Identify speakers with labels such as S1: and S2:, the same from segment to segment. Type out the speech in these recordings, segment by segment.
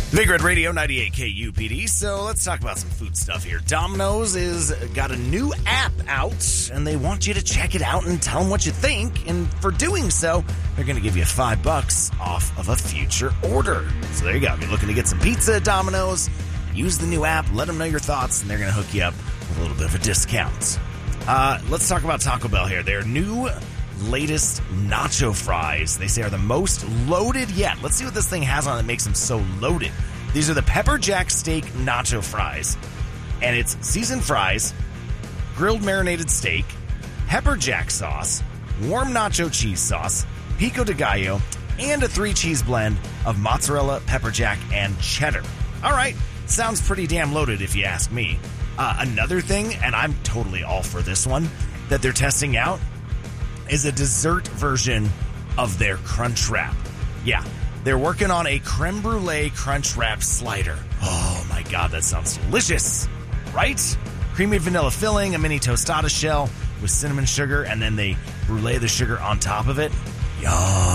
S1: Big Red Radio 98 KUPD. So let's talk about some food stuff here. Domino's is got a new app out, and they want you to check it out and tell them what you think. And for doing so, they're going to give you $5 off of a future order. So there you go. If you're looking to get some pizza at Domino's, use the new app, let them know your thoughts, and they're going to hook you up with a little bit of a discount. Let's talk about Taco Bell here. Their new latest nacho fries, they say, are the most loaded yet. Let's see what this thing has on that makes them so loaded. These are the pepper jack steak nacho fries, and it's seasoned fries, grilled marinated steak, pepper jack sauce, warm nacho cheese sauce, pico de gallo, and a 3-cheese blend of mozzarella, pepper jack, and cheddar. All right, sounds pretty damn loaded if you ask me. Another thing, and I'm totally all for this one, that they're testing out is a dessert version of their Crunch Wrap. Yeah, they're working on a creme brulee Crunch Wrap slider. Oh my God, that sounds delicious, right? Creamy vanilla filling, a mini tostada shell with cinnamon sugar, and then they brulee the sugar on top of it. Yum.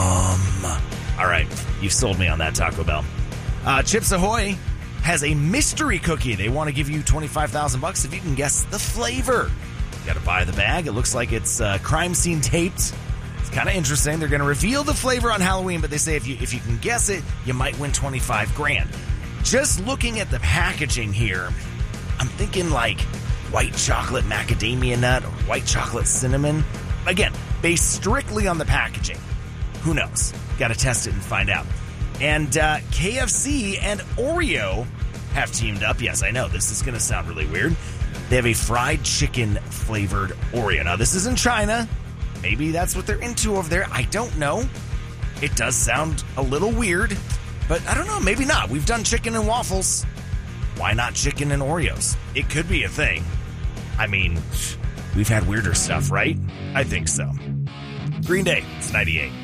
S1: All right, you've sold me on that, Taco Bell. Chips Ahoy has a mystery cookie. They want to give you $25,000 if you can guess the flavor. You got to buy the bag. It looks like it's crime scene taped. It's kind of interesting. They're going to reveal the flavor on Halloween, but they say if you can guess it, you might win $25,000. Just looking at the packaging here, I'm thinking like white chocolate macadamia nut or white chocolate cinnamon. Again, based strictly on the packaging. Who knows? Got to test it and find out. And KFC and Oreo have teamed up. Yes, I know this is going to sound really weird. They have a fried chicken flavored Oreo. Now, this is in China. Maybe that's what they're into over there. I don't know. It does sound a little weird, but I don't know. Maybe not. We've done chicken and waffles. Why not chicken and Oreos? It could be a thing. I mean, we've had weirder stuff, right? I think so. Green Day, it's 98.